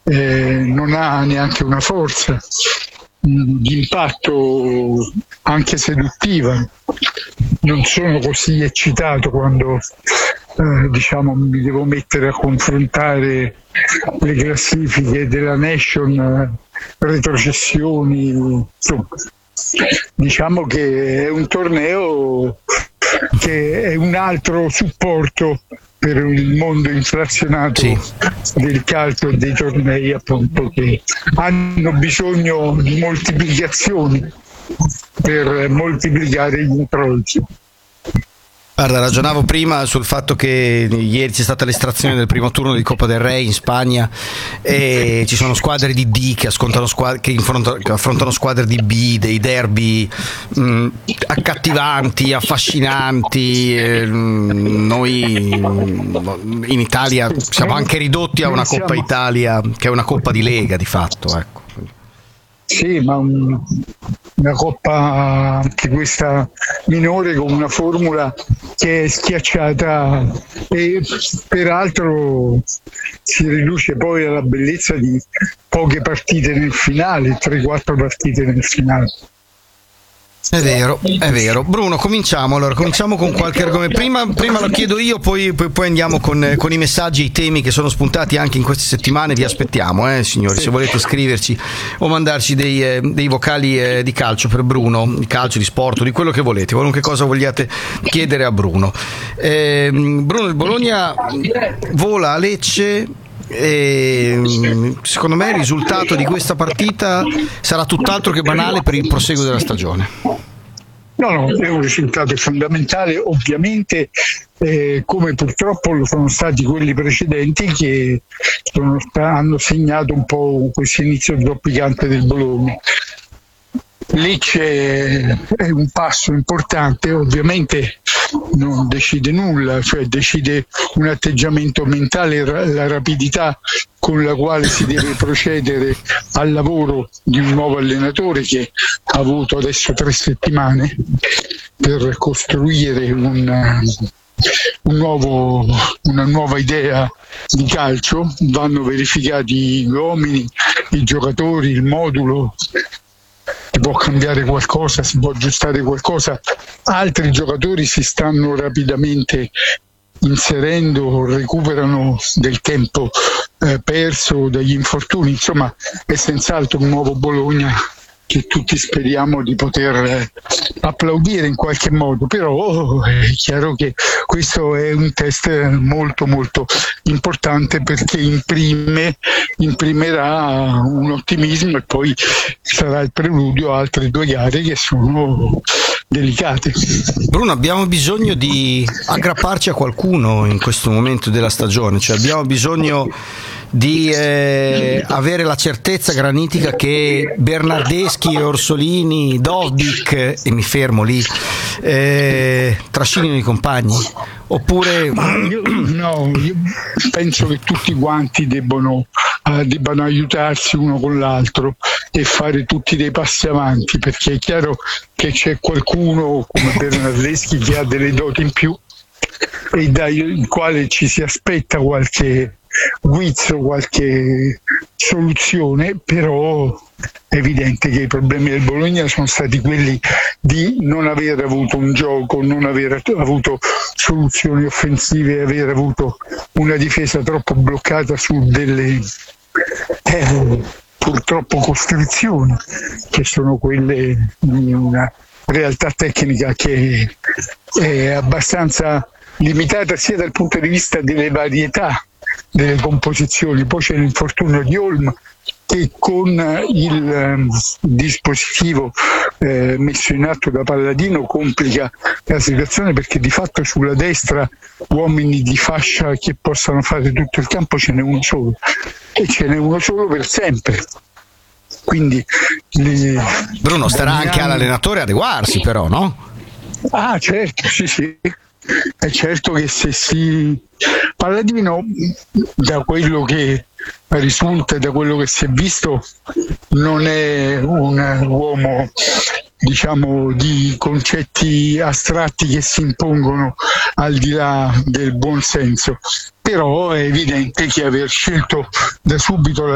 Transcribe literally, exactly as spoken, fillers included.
eh, non ha neanche una forza di impatto anche seduttiva. Non sono così eccitato quando eh, diciamo mi devo mettere a confrontare le classifiche della Nation, eh, retrocessioni, insomma. Diciamo che è un torneo che è un altro supporto per il mondo inflazionato, sì, del calcio e dei tornei, appunto, che hanno bisogno di moltiplicazioni per moltiplicare gli introiti. Guarda, ragionavo prima sul fatto che ieri c'è stata l'estrazione del primo turno di Coppa del Re in Spagna e ci sono squadre di D che, squadre, che, che affrontano squadre di B, dei derby mh, accattivanti, affascinanti. Eh, noi in Italia siamo anche ridotti a una Coppa Italia che è una Coppa di Lega di fatto, ecco. Sì, ma un, una coppa anche questa minore con una formula che è schiacciata e peraltro si riduce poi alla bellezza di poche partite nel finale, tre quattro partite nel finale. È vero, è vero. Bruno, cominciamo allora, cominciamo con qualche argomento. Prima, prima lo chiedo io, poi, poi, poi andiamo con, con i messaggi e i temi che sono spuntati anche in queste settimane. Vi aspettiamo, eh, signori, se volete scriverci o mandarci dei, eh, dei vocali eh, di calcio per Bruno, di calcio, di sport, di quello che volete, qualunque cosa vogliate chiedere a Bruno. Eh, Bruno, il Bologna vola a Lecce. E secondo me il risultato di questa partita sarà tutt'altro che banale per il proseguo della stagione. No, no, è un risultato fondamentale, ovviamente, eh, come purtroppo lo sono stati quelli precedenti che sono, hanno segnato un po' questo inizio zoppicante del Bologna. Lecce è un passo importante, ovviamente non decide nulla, cioè decide un atteggiamento mentale, la rapidità con la quale si deve procedere al lavoro di un nuovo allenatore che ha avuto adesso tre settimane per costruire un, un nuovo, una nuova idea di calcio. Vanno verificati gli uomini, i giocatori, il modulo. Si può cambiare qualcosa, si può aggiustare qualcosa, altri giocatori si stanno rapidamente inserendo, recuperano del tempo eh, perso dagli infortuni, insomma è senz'altro un nuovo Bologna che tutti speriamo di poter eh, applaudire in qualche modo, però è chiaro che questo è un test molto molto importante perché imprime, imprimerà un ottimismo e poi sarà il preludio a altre due gare che sono delicate. Bruno, abbiamo bisogno di aggrapparci a qualcuno in questo momento della stagione, cioè abbiamo bisogno di eh, avere la certezza granitica che Bernardeschi, Orsolini, Dodik, e mi fermo lì, eh, trascinino i compagni, oppure io, no, io penso che tutti quanti debbono, eh, debbano aiutarsi uno con l'altro e fare tutti dei passi avanti, perché è chiaro che c'è qualcuno come Bernardeschi che ha delle doti in più e dal quale ci si aspetta qualche guizzo, qualche soluzione, però è evidente che i problemi del Bologna sono stati quelli di non aver avuto un gioco, non aver avuto soluzioni offensive, aver avuto una difesa troppo bloccata su delle eh, purtroppo costrizioni che sono quelle di una realtà tecnica che è abbastanza limitata sia dal punto di vista delle varietà delle composizioni. Poi c'è l'infortunio di Olm che con il eh, dispositivo eh, messo in atto da Palladino complica la situazione, perché di fatto sulla destra uomini di fascia che possano fare tutto il campo ce n'è uno solo e ce n'è uno solo per sempre. Quindi le... Bruno, starà anche all'allenatore adeguarsi però, no? Ah certo, sì sì. È certo che se si Palladino, da quello che risulta, da quello che si è visto, non è un uomo, diciamo, di concetti astratti che si impongono al di là del buon senso, però è evidente che aver scelto da subito la